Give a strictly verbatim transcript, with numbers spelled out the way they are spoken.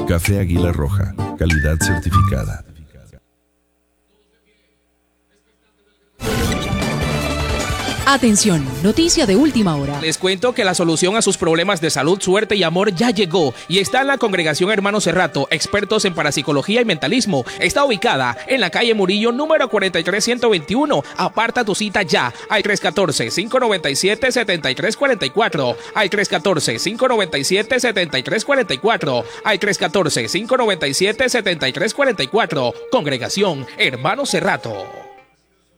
Café Águila Roja, calidad certificada. Atención, noticia de última hora. Les cuento que la solución a sus problemas de salud, suerte y amor ya llegó y está en la Congregación Hermano Cerrato, expertos en parapsicología y mentalismo. Está ubicada en la calle Murillo, número cuarenta y tres ciento veintiuno. Aparta tu cita ya al tres uno cuatro, cinco nueve siete, siete tres cuatro cuatro, al tres uno cuatro, cinco nueve siete, siete tres cuatro cuatro, al tres uno cuatro, cinco nueve siete, siete tres cuatro cuatro. Congregación Hermano Cerrato.